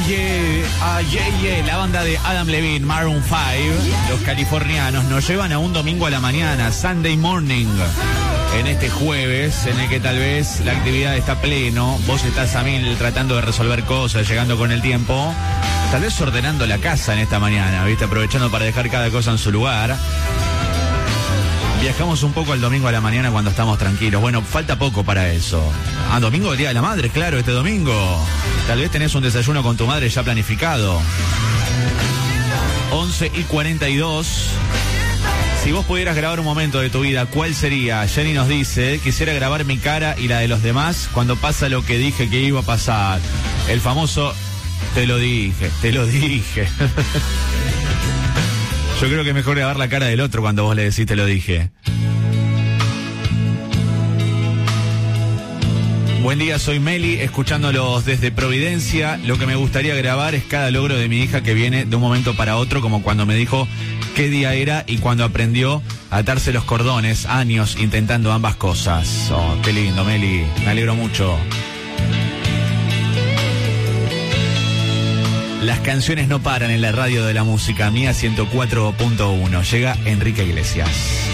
La banda de Adam Levine, Maroon 5, los californianos, nos llevan a un domingo a la mañana, Sunday morning, en este jueves, en el que tal vez la actividad está pleno, vos estás a mil tratando de resolver cosas, llegando con el tiempo, tal vez ordenando la casa en esta mañana, ¿viste? Aprovechando para dejar cada cosa en su lugar. Viajamos un poco al domingo a la mañana cuando estamos tranquilos. Bueno, falta poco para eso. Domingo, el Día de la Madre, claro, este domingo. Tal vez tenés un desayuno con tu madre ya planificado. 11:42. Si vos pudieras grabar un momento de tu vida, ¿cuál sería? Jenny nos dice, quisiera grabar mi cara y la de los demás cuando pasa lo que dije que iba a pasar. El famoso, te lo dije. Yo creo que es mejor grabar la cara del otro cuando vos le decís te lo dije. Buen día, soy Meli, escuchándolos desde Providencia. Lo que me gustaría grabar es cada logro de mi hija que viene de un momento para otro, como cuando me dijo qué día era y cuando aprendió a atarse los cordones, años intentando ambas cosas. Oh, qué lindo, Meli, me alegro mucho. Las canciones no paran en la radio de la música, Mía 104.1. Llega Enrique Iglesias.